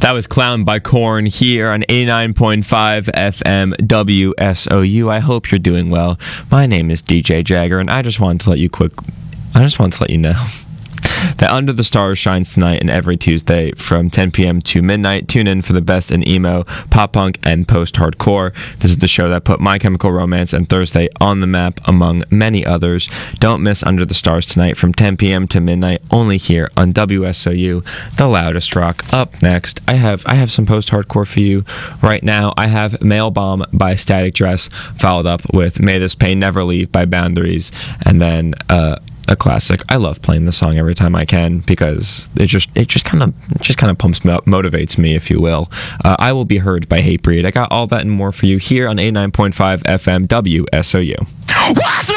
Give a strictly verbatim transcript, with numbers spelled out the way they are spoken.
That was Clown by Korn here on eighty-nine point five F M W S O U. I hope you're doing well. My name is D J Jagger, and I just wanted to let you quick. I just wanted to let you know that Under the Stars shines tonight and every Tuesday from ten p.m. to midnight. Tune in for the best in emo, pop punk, and post-hardcore. This is the show that put My Chemical Romance and Thursday on the map, among many others. Don't miss Under the Stars tonight from ten p.m. to midnight, only here on W S O U, the loudest rock. Up next, I have I have some post-hardcore for you right now. I have Mail Bomb by Static Dress, followed up with May This Pain Never Leave by Boundaries, and then uh a classic. I love playing the song every time I can because it just it just kind of just kind of pumps me up, motivates me, if you will. Uh, I Will Be Heard by Hatebreed. I got all that and more for you here on eighty-nine point five F M W S O U.